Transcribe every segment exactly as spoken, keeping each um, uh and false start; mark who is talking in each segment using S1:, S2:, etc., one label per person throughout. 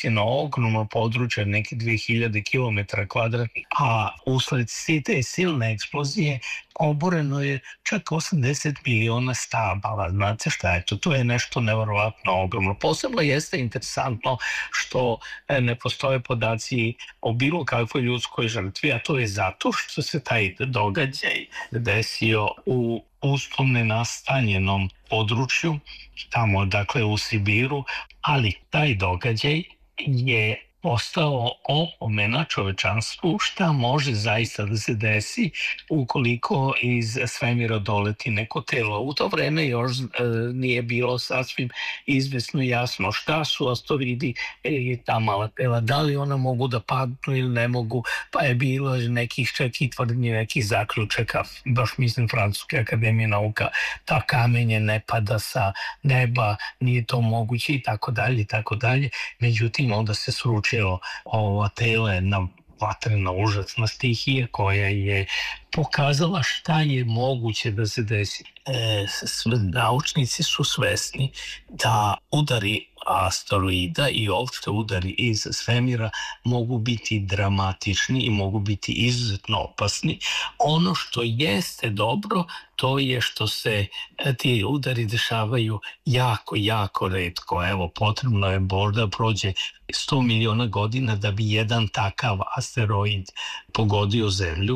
S1: odnosi na ogromno područje, neke dve hiljade kilometara kvadratnih, a usled te silne eksplozije oboreno je čak osamdeset miliona stabala. Znate šta je to? To je nešto neverovatno ogromno. Posebno jeste interesantno što ne postoje podaci o bilo kakvoj ljudskoj žrtvi, a to je zato što se taj događaj desio u uslovno nastanjenom području, tamo dakle u Sibiru, ali taj događaj je postao opomena čovečanstvu šta može zaista da se desi ukoliko iz svemira doleti neko telo. U to vreme još e, nije bilo sasvim izvesno jasno šta su asteroidi i ta mala tela, da li ona mogu da padnu ili ne mogu, pa je bilo nekih čak i tvrdnji, nekih zaključaka, baš mislim Francuske akademije nauka, ta kamenje ne pada sa neba, nije to moguće i tako dalje i tako dalje. Međutim, onda se sruči ova tela je jedna vatrena užasna stihija koja je pokazala šta je moguće da se desi. E, naučnici su svesni da udari asteroida i uopšte udari iz svemira mogu biti dramatični i mogu biti izuzetno opasni. Ono što jeste dobro, to je što se ti udari dešavaju jako, jako retko. Evo, potrebno je možda prođe sto miliona godina da bi jedan takav asteroid pogodio Zemlju,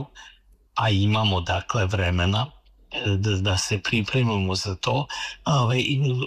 S1: a imamo dakle vremena da, da se pripremimo za to. Ove,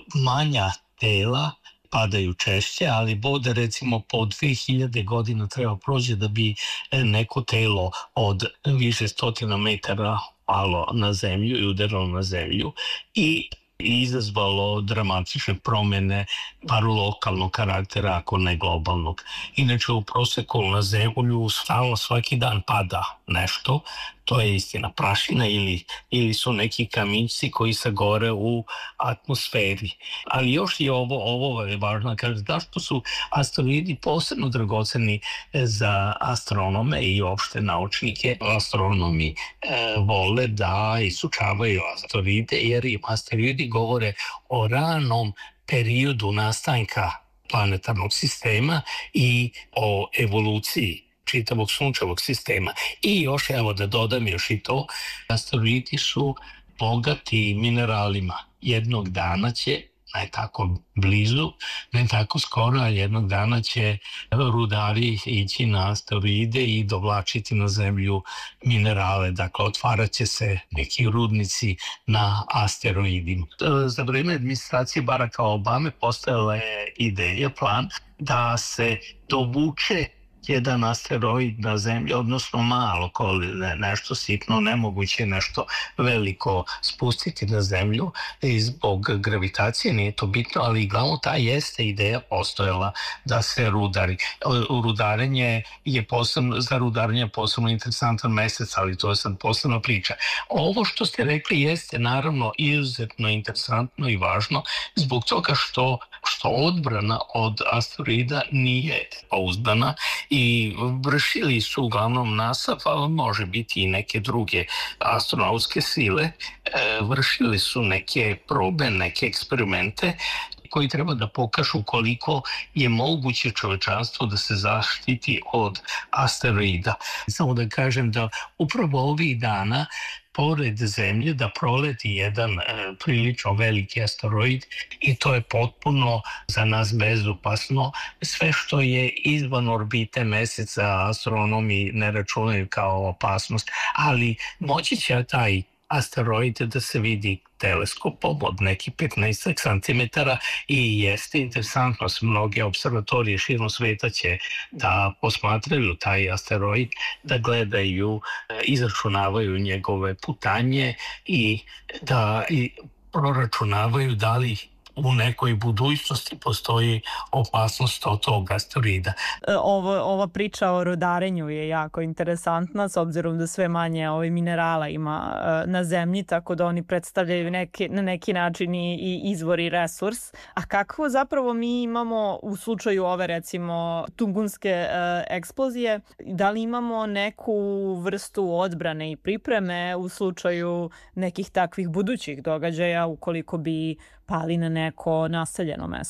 S1: manja tela padaju češće, ali bude recimo po dve hiljade godina treba prođe da bi neko telo od više stotina metara palo na zemlju i udarilo na zemlju i izazvalo dramatične promjene bar lokalnog karaktera, ako ne globalnog. Inače, u proseku na zemlju stalno svaki dan pada nešto, to je istina, prašina ili, ili su neki kamenci koji se gore u atmosferi. Ali još i ovo, ovo je važno, kaže, zašto su asteroidi posebno dragoceni za astronome i uopšte naučnike. Astronomi e, vole da isučavaju asteroide, jer im asteroidi govore o ranom periodu nastanka planetarnog sistema i o evoluciji čitavog sunčevog sistema. I još, evo da dodam još i to, asteroidi su bogati mineralima. Jednog dana će, ne tako blizu, ne tako skoro, ali jednog dana će rudari ići na asteroide i dovlačiti na zemlju minerale. Dakle, otvarat će se neki rudnici na asteroidima. Za vreme administracije Baracka Obame postojala je ideja, plan, da se dovuče jedan asteroid na zemlji, odnosno malo, nešto sitno, nemoguće nešto veliko spustiti na zemlju i zbog gravitacije, nije to bitno, ali glavno ta jeste ideja postojala da se rudari. Rudarenje je posebno, za rudarenje je posebno interesantan mesec, ali to je sad posebna priča. Ovo što ste rekli jeste naravno izuzetno interesantno i važno zbog toga što, što odbrana od asteroida nije pouzdana i vršili su uglavnom NASA, pa može biti i neke druge astronautske sile, vršili su neke probe, neke eksperimente koji treba da pokažu koliko je moguće čovečanstvo da se zaštiti od asteroida. Samo da kažem da upravo ovih dana pored Zemlje da proleti jedan e, prilično veliki asteroid i to je potpuno za nas bezopasno. Sve što je izvan orbite Meseca astronomi ne računaju kao opasnost, ali moći će taj asteroid da se vidi teleskopom od nekih petnaest centimetara i jeste interesantno, mnoge observatorije širom sveta će da posmatraju taj asteroid, da gledaju, izračunavaju njegove putanje i da i proračunavaju da li u nekoj budućnosti postoji opasnost od tog asteroida.
S2: Ovo, ova priča o rudarenju je jako interesantna s obzirom da sve manje ovih minerala ima na zemlji, tako da oni predstavljaju neki, na neki način i, i izvor i resurs. A kako zapravo mi imamo u slučaju ove recimo tungunske uh, eksplozije, da li imamo neku vrstu odbrane i pripreme u slučaju nekih takvih budućih događaja ukoliko bi pali na neko naseljeno mesto?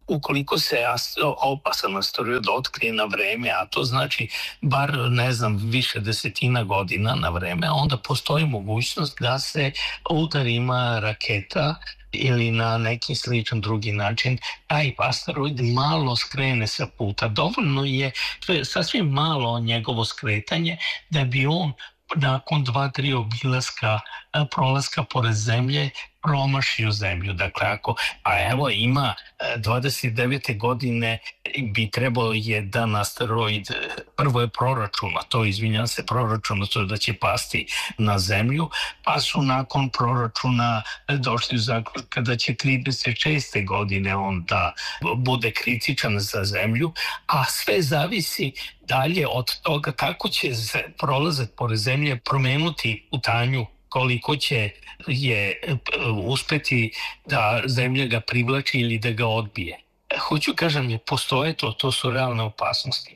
S1: ukoliko se opasan asteroid otkrije na vreme, a to znači bar, ne znam, više desetina godina na vreme, onda postoji mogućnost da se udarima raketa ili na neki sličan drugi način taj asteroid malo skrene sa puta. Dovoljno je, to je sasvim malo njegovo skretanje da bi on nakon dva, tri obilaska prolaska pored zemlje promašio zemlju. Dakle, ako, a evo ima dvadeset devete godine bi trebao jedan asteroid, prvo je proračuna, to izvinjam se, proračuna to je da će pasti na zemlju, pa su nakon proračuna došli u zaključka da će trideset šeste godine on da bude kritičan za zemlju, a sve zavisi dalje od toga kako će se prolazak pored zemlje promenuti putanju, koliko će je uspeti da zemlja ga privlači ili da ga odbije. Hoću kažem, postoje to, to su realne opasnosti,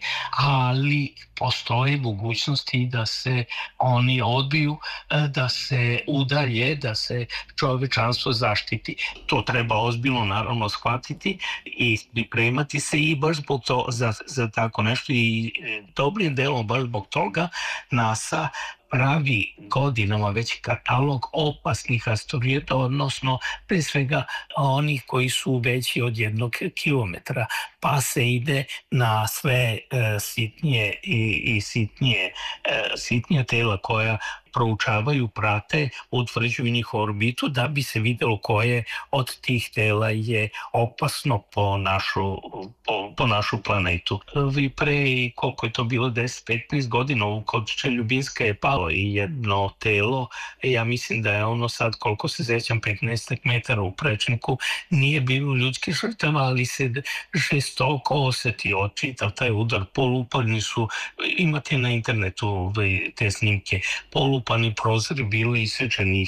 S1: ali postoje mogućnosti da se oni odbiju, da se udalje, da se čovečanstvo zaštiti. To treba ozbiljno naravno shvatiti i pripremati se i baš zbog to, za, za tako nešto i dobrim delom baš zbog toga NASA pravi godinama već katalog opasnih asteroida, odnosno pre svega onih koji su veći od jednog kilometra, pa se ide na sve e, sitnije i, i sitnije, e, sitnija tela koja proučavaju, prate, utvrđuju njihovu orbitu da bi se videlo koje od tih tela je opasno po našu, po, po našu planetu. I pre, koliko je to bilo, deset petnaest godina, kod Čeljubinska je palo i jedno telo, ja mislim da je ono sad, koliko se sećam, petnaest metara u prečniku, nije bilo ljudske žrtava, ali se žestoko osetio čitav taj udar. Polupani su, imate na internetu te snimke, polupani pani prozori bili isečenih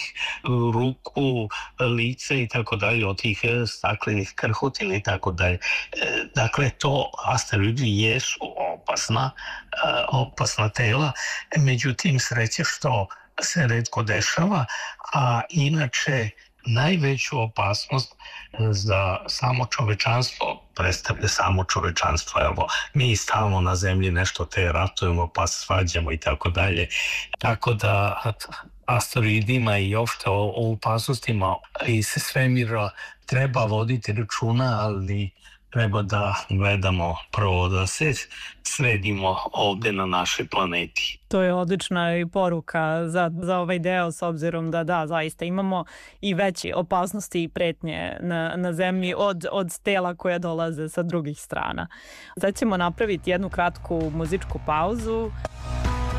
S1: ruku, lica i tako dalje od tih staklenih krhotina i tako dalje. Dakle, to asteroidi jesu opasna, opasna tela, međutim sreće što se retko dešava, a inače najveću opasnost za samo čovečanstvo predstavlja samo čovečanstvo. Evo, mi stalno na zemlji nešto te ratujemo, pa svađamo i tako dalje. Tako da asteroidima i uopšte o, o opasnostima iz svemira treba voditi računa, ali treba da gledamo prvo da se sredimo ovde na našoj planeti.
S2: To je odlična i poruka za, za ovaj deo, s obzirom da da, zaista imamo i veće opasnosti i pretnje na, na zemlji od, od tela koja dolaze sa drugih strana. Sad ćemo napraviti jednu kratku muzičku pauzu.